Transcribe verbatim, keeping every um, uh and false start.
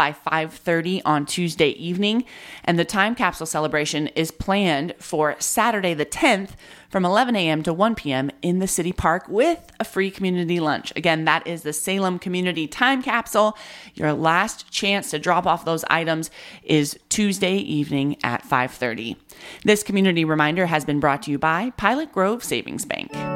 by five thirty on Tuesday evening. And the time capsule celebration is planned for Saturday the tenth from eleven a.m. to one p.m. in the city park with a free community lunch. Again, that is the Salem Community Time Capsule. Your last chance to drop off those items is Tuesday evening at five thirty. This community reminder has been brought to you by Pilot Grove Savings Bank.